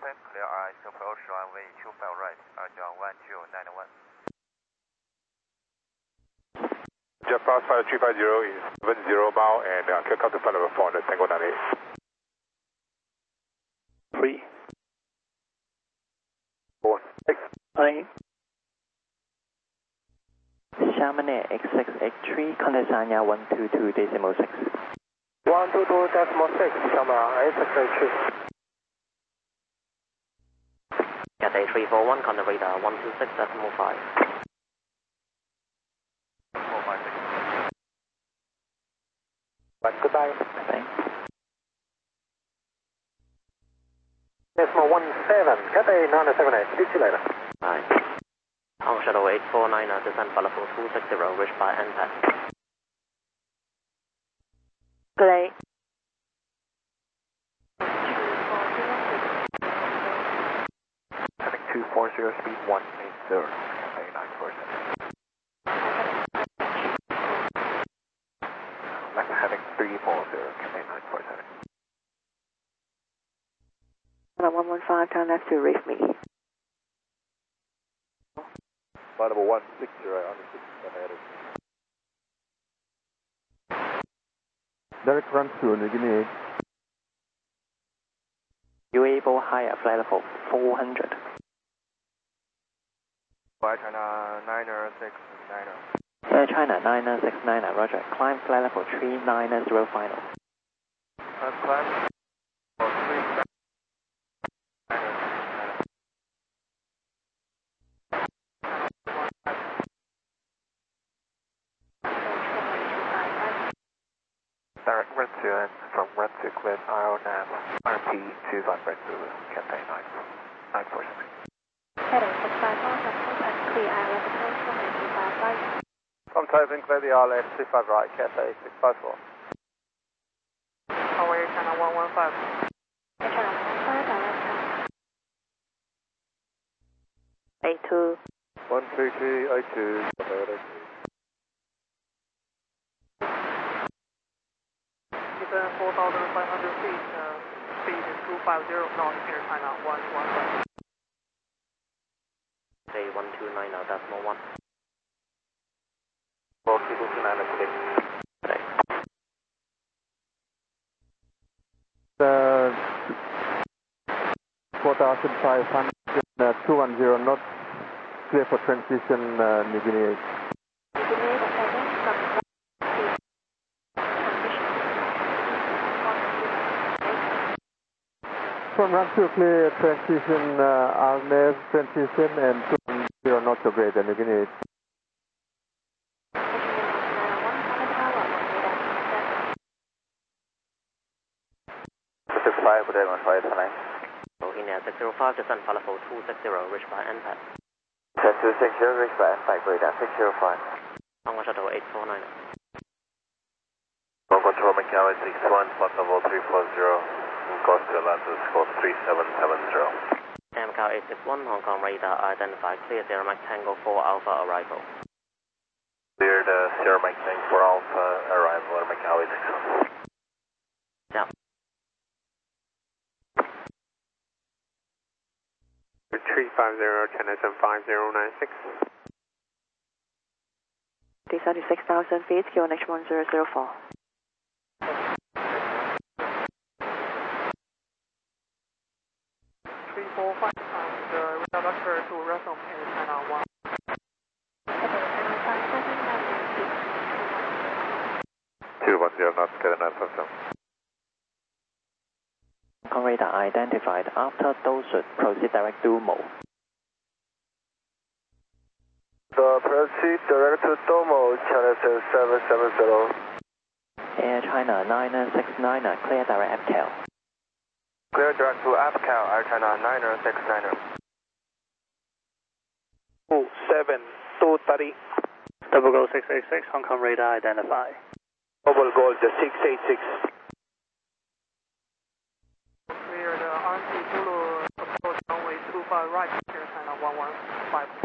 Perfect, clear eyes, approach runway 25 right, John 1291. Jet Pass 5350 is 70 mile and kill come to flight level 400, Tango 98. 3. 4. 6. 8. Chamonix X6X3, Condesanya 122.6. 122.6, Chamonix X6X3. Cathay 341, contact radar 126.5. 456. Goodbye. Thanks. Decimal 17, Cathay 978, speak to you later. Bye. Hong Shuttle 849, descend for level 260, reached by NPAD. Play. Heading 240, speed 180, Cathay 947. Left heading 340, Cathay 947. 115, turn left to reef me. Flight level 160, under 67 headed. Direct run to New Guinea. UAV higher, flight level 400. Air China 969. Air China 969, roger. Climb flight level 390 final. Climb for 3. Direct red to end from red to clear IONAV RP 25 red to Cathay 946. Heading 654, and clear island approach from 25 right. From Taiping, clear the RLS 25 right, Cathay 654. Air China 115. Air China 115, direct. 82. 13382, Cathay 4,500 feet, speed is 250 knots, Air China 115. Say 129.1. 4,500, 210 knots, clear for transition, New Guinea. From run to clear transition, RNAV transition and 210 knots to Greater New Guinea. India 605, descend for level 260, reached by NPAD. 260, reached by NPAD, Greater 605. Hong Shuttle 849. Control Macau 61, flight level 340. Cost to Atlantis, course 3770. Macau 861, Hong Kong radar identified, clear Sierra Mike Tango 4 Alpha arrival. Cleared Sierra Mike Tango 4 Alpha arrival at Macau 861. Yeah. 350, Tennyson 5096. D36,000 feet, QNH 1004. 345 and reductor to Rasom Air China 1. Two 210 knots, get a 957. Hong Kong radar identified. After those should proceed direct to Mo. Proceed direct to Domo, China 770. Air China 969, clear direct FCAL. Clear direct to APCAL, Air China 969. 27230. Double Gold 686, Hong Kong radar identified. Double Gold 686. Clear the RC Zulu approach runway 25 right, Air China 115.